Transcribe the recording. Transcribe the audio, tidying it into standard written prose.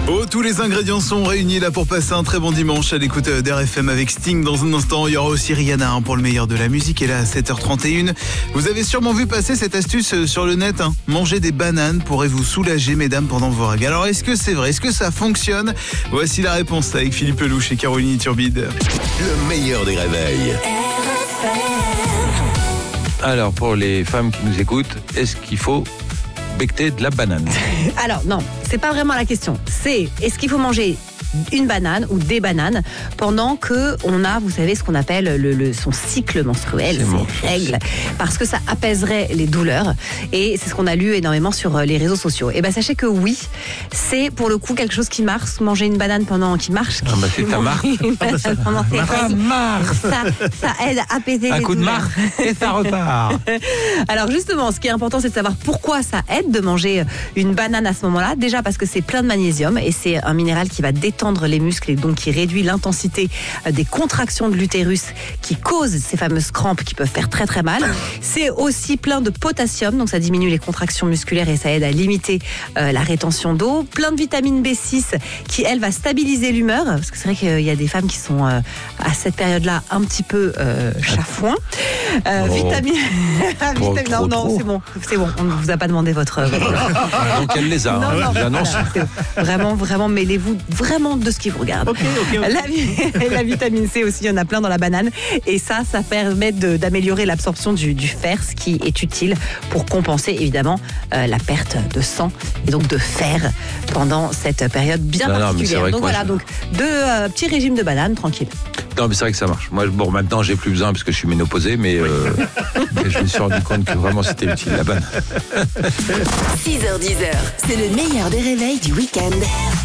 Oh, tous les ingrédients sont réunis là pour passer un très bon dimanche à l'écoute d'RFM avec Sting. Dans un instant, il y aura aussi Rihanna pour le meilleur de la musique. Et là, à 7h31, vous avez sûrement vu passer cette astuce sur le net. Manger des bananes pourrait vous soulager, mesdames, pendant vos règles. Alors, est-ce que c'est vrai? Est-ce que ça fonctionne? Voici la réponse avec Philippe Lelouch et Caroline Turbide. Le meilleur des réveils. Alors, pour les femmes qui nous écoutent, est-ce qu'il faut becqueter de la banane? Alors non, c'est pas vraiment la question. C'est est-ce qu'il faut manger une banane ou des bananes pendant que on a, vous savez, ce qu'on appelle son cycle menstruel, ses règles, parce que ça apaiserait les douleurs. Et c'est ce qu'on a lu énormément sur les réseaux sociaux. Et ben sachez que oui, c'est pour le coup quelque chose qui marche. Manger une banane pendant qui marche. C'est ta marque. Pendant tes règles, ça aide à apaiser les douleurs. Un coup de marque et ça repart. Alors justement, ce qui est important, c'est de savoir pourquoi ça aide de manger une banane à ce moment-là. Déjà parce que c'est plein de magnésium et c'est un minéral qui va détendre les muscles et donc qui réduit l'intensité des contractions de l'utérus qui causent ces fameuses crampes qui peuvent faire très très mal. C'est aussi plein de potassium, donc ça diminue les contractions musculaires et ça aide à limiter la rétention d'eau. Plein de vitamine B6 qui, elle, va stabiliser l'humeur, parce que c'est vrai qu'il y a des femmes qui sont à cette période-là un petit peu chafouin. Vitamine... Non, c'est bon, on ne vous a pas demandé votre... Donc elle les a, j'annonce. Voilà, vraiment, mêlez-vous vraiment de ce qui vous regarde. Ok. La vitamine C aussi, il y en a plein dans la banane. Et ça permet d'améliorer l'absorption du fer, ce qui est utile pour compenser évidemment la perte de sang et donc de fer pendant cette période bien particulière. Donc voilà, donc deux petits régimes de bananes, tranquille. Non, mais c'est vrai que ça marche. Moi, maintenant, j'ai plus besoin parce que je suis ménopausé, mais je me suis rendu compte que vraiment c'était utile, la banane. 6h-10h, c'est le meilleur des réveils du week-end.